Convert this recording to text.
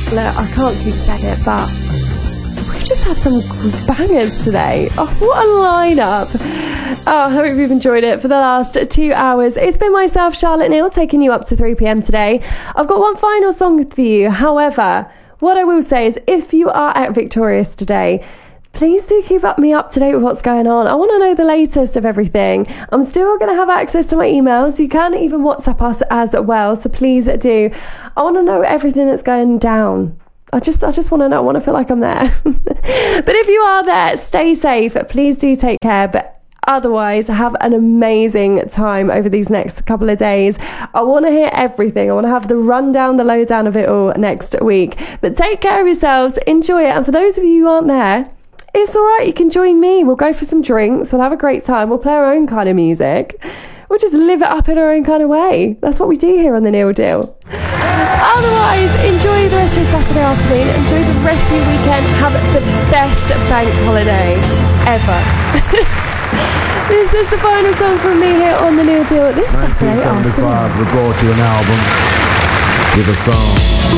Look, I can't keep saying it, but we've just had some bangers today. Oh, what a lineup. Oh, I hope you've enjoyed it for the last 2 hours. It's been myself, Charlotte Neal, taking you up to 3 p.m. today. I've got one final song for you. However, what I will say is if you are at Victorious today, please do keep me up to date with what's going on. I want to know the latest of everything. I'm still going to have access to my emails. You can even WhatsApp us as well, so please do. I want to know everything that's going down. I just want to know. I want to feel like I'm there. But if you are there, stay safe. Please do take care. But otherwise, have an amazing time over these next couple of days. I want to hear everything. I want to have the rundown, the lowdown of it all next week. But take care of yourselves. Enjoy it. And for those of you who aren't there, it's all right. You can join me. We'll go for some drinks. We'll have a great time. We'll play our own kind of music. We'll just live it up in our own kind of way. That's what we do here on The Neal Deal. Otherwise, enjoy the rest of your Saturday afternoon. Enjoy the rest of your weekend. Have the best bank holiday ever. This is the final song from me here on The Neal Deal this Saturday afternoon. 1975 recorded an album with a song.